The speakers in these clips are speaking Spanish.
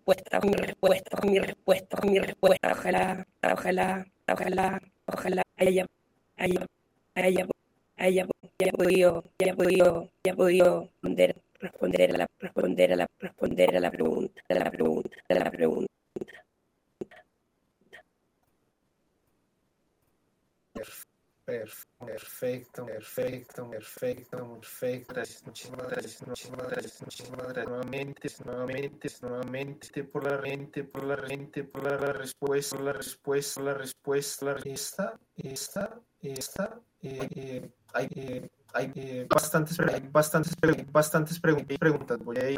ojalá haya podido responder a la pregunta. Perfecto. Gracias, muchísimas gracias. Nuevamente por la respuesta. Hay bastantes preguntas. Voy a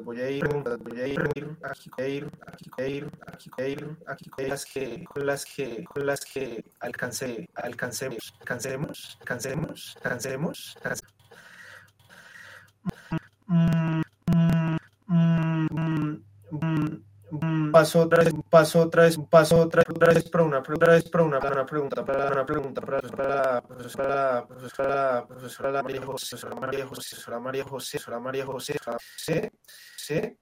ir aquí con las que alcancemos. Paso otra vez para una pregunta para la profesora María José. Sí.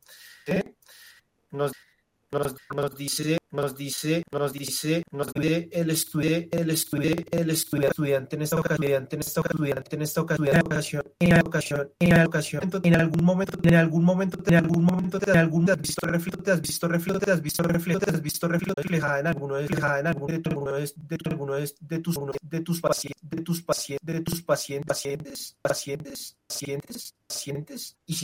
Nos dice el estudiante en esta ocasión, en algún momento te has visto reflejada en alguno de tus pacientes, y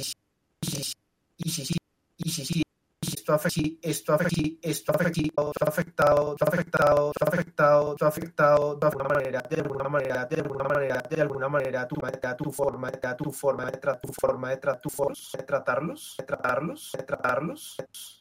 si sí, esto ha afectado de alguna manera tu forma de tratarlos.